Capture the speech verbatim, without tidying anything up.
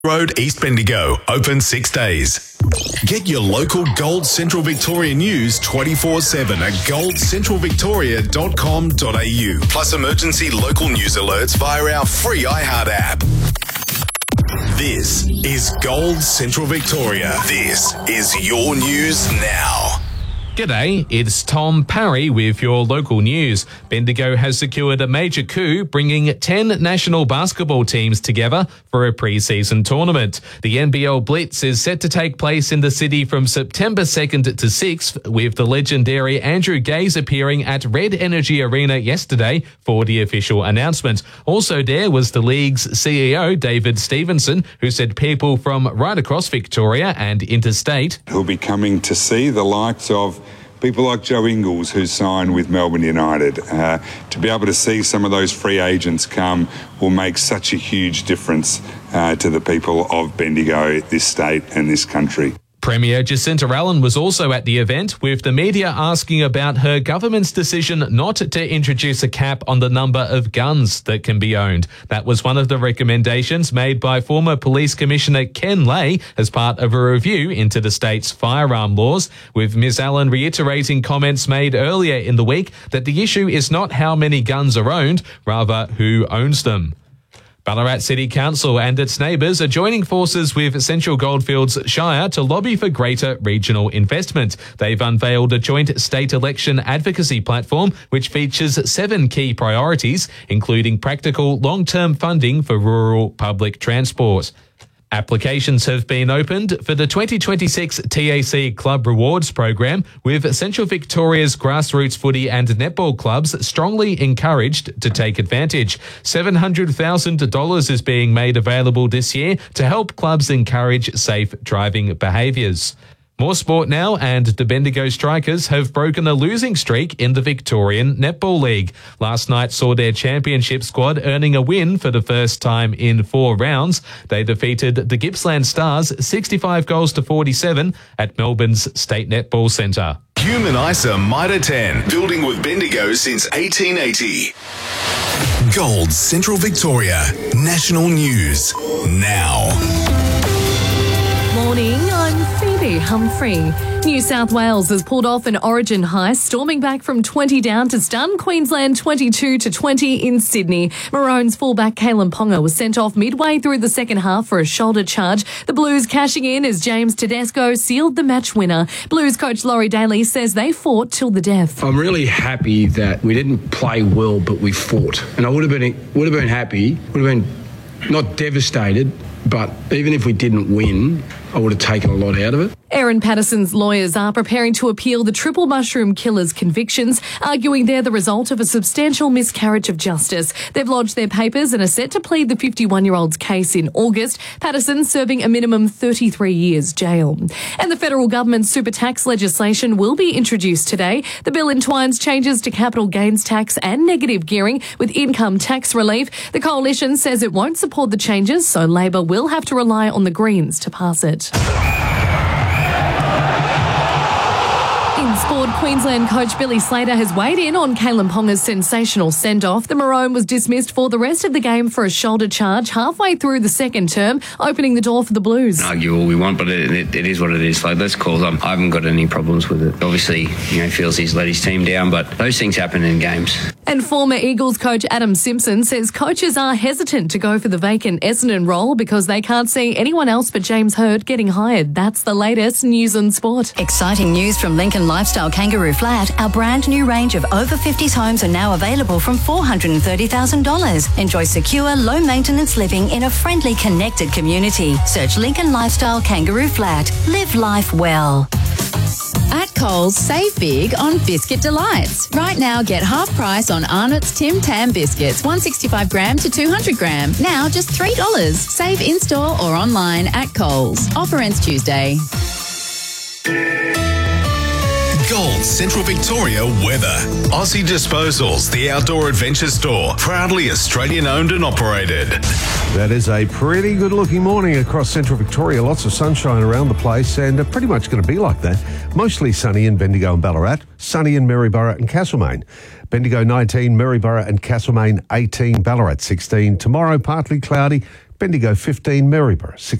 Road, East Bendigo, open six days. Get your local Gold Central Victoria news twenty-four seven at gold central victoria dot com dot a u. Plus emergency local news alerts via our free iHeart app. This is Gold Central Victoria. This is your news now. G'day, it's Tom Parry with your local news. Bendigo has secured a major coup, bringing ten national basketball teams together for a pre-season tournament. The N B L Blitz is set to take place in the city from September second to sixth, with the legendary Andrew Gaze appearing at Red Energy Arena yesterday for the official announcement. Also there was the league's C E O, David Stevenson, who said people from right across Victoria and interstate who'll be coming to see the likes of people like Joe Ingles, who signed with Melbourne United. Uh, to be able to see some of those free agents come will make such a huge difference uh, to the people of Bendigo, this state and this country. Premier Jacinta Allen was also at the event, with the media asking about her government's decision not to introduce a cap on the number of guns that can be owned. That was one of the recommendations made by former Police Commissioner Ken Lay as part of a review into the state's firearm laws, with Miz Allen reiterating comments made earlier in the week that the issue is not how many guns are owned, rather who owns them. Ballarat City Council and its neighbours are joining forces with Central Goldfields Shire to lobby for greater regional investment. They've unveiled a joint state election advocacy platform which features seven key priorities, including practical long-term funding for rural public transport. Applications have been opened for the twenty twenty-six T A C Club Rewards program, with Central Victoria's grassroots footy and netball clubs strongly encouraged to take advantage. seven hundred thousand dollars is being made available this year to help clubs encourage safe driving behaviours. More sport now, and the Bendigo Strikers have broken a losing streak in the Victorian Netball League. Last night saw their championship squad earning a win for the first time in four rounds. They defeated the Gippsland Stars sixty-five goals to forty-seven at Melbourne's State Netball Centre. Human ISA Mitre ten, building with Bendigo since eighteen eighty. Gold Central Victoria, national news now. Morning, I'm Phoebe Humphrey. New South Wales has pulled off an Origin heist, storming back from twenty down to stun Queensland twenty-two to twenty in Sydney. Maroons fullback Kalen Ponga was sent off midway through the second half for a shoulder charge. The Blues cashing in as James Tedesco sealed the match winner. Blues coach Laurie Daly says they fought till the death. I'm really happy that we didn't play well, but we fought. And I would have been would have been happy, would have been not devastated, but even if we didn't win, I would have taken a lot out of it. Aaron Patterson's lawyers are preparing to appeal the triple mushroom killer's convictions, arguing they're the result of a substantial miscarriage of justice. They've lodged their papers and are set to plead the fifty-one-year-old's case in August. Patterson serving a minimum thirty-three years jail. And the federal government's super tax legislation will be introduced today. The bill entwines changes to capital gains tax and negative gearing with income tax relief. The coalition says it won't support the changes, so Labor will have to rely on the Greens to pass it. In sport, Queensland coach Billy Slater has weighed in on Kalen Ponga's sensational send-off. The Maroon was dismissed for the rest of the game for a shoulder charge halfway through the second term, opening the door for the Blues. Argue all we want, but it, it, it is what it is. Like, let's call them. I haven't got any problems with it. Obviously, you know, feels he's let his team down, but those things happen in games. And former Eagles coach Adam Simpson says coaches are hesitant to go for the vacant Essendon role because they can't see anyone else but James Hird getting hired. That's the latest news on sport. Exciting news from Lincoln Lifestyle Kangaroo Flat. Our brand new range of over fifties homes are now available from four hundred thirty thousand dollars. Enjoy secure, low maintenance living in a friendly, connected community. Search Lincoln Lifestyle Kangaroo Flat. Live life well. At Coles, save big on Biscuit Delights. Right now, get half price on Arnott's Tim Tam biscuits, one sixty-five gram to two hundred gram. Now just three dollars. Save in-store or online at Coles. Offer ends Tuesday. Gold Central Victoria weather. Aussie Disposals, the outdoor adventure store, proudly Australian owned and operated. That is a pretty good looking morning across Central Victoria. Lots of sunshine around the place and pretty much going to be like that. Mostly sunny in Bendigo and Ballarat, sunny in Maryborough and Castlemaine. Bendigo nineteen, Maryborough and Castlemaine eighteen, Ballarat sixteen. Tomorrow partly cloudy, Bendigo fifteen, Maryborough